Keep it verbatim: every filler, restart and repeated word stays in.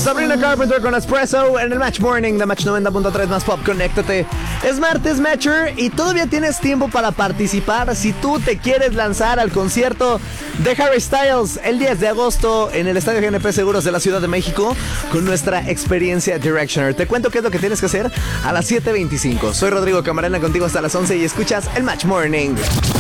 Sabrina Carpenter con Espresso en el Match Morning de Match noventa punto tres más Pop. Conéctate. Es martes, Matcher, y todavía tienes tiempo para participar si tú te quieres lanzar al concierto de Harry Styles el diez de agosto en el Estadio G N P Seguros de la Ciudad de México con nuestra experiencia Directioner. Te cuento qué es lo que tienes que hacer a las siete veinticinco. Soy Rodrigo Camarena contigo hasta las once y escuchas el Match Morning.